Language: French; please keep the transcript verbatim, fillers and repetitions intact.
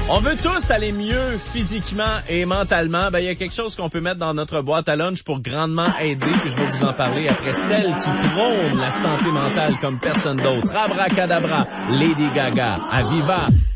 On veut tous aller mieux physiquement et mentalement. Ben, il y a quelque chose qu'on peut mettre dans notre boîte à lunch pour grandement aider, puis je vais vous en parler après celle qui prône la santé mentale comme personne d'autre. Abracadabra, Lady Gaga, Aviva.